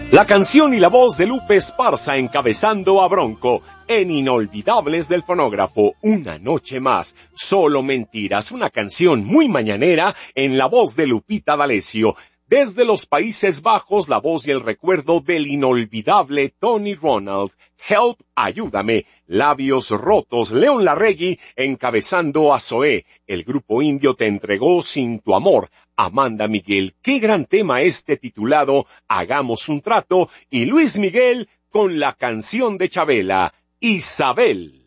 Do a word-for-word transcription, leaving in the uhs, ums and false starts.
La canción y la voz de Lupe Esparza encabezando a Bronco en Inolvidables del Fonógrafo, Una Noche Más, Solo Mentiras, una canción muy mañanera en la voz de Lupita D'Alessio. Desde los Países Bajos, la voz y el recuerdo del inolvidable Tony Ronald. Help, Ayúdame, Labios Rotos, León Larregui encabezando a Zoé. El grupo indio Te Entregó Sin Tu Amor. Amanda Miguel, qué gran tema este titulado Hagamos un Trato, y Luis Miguel con la canción de Chabela, Isabel.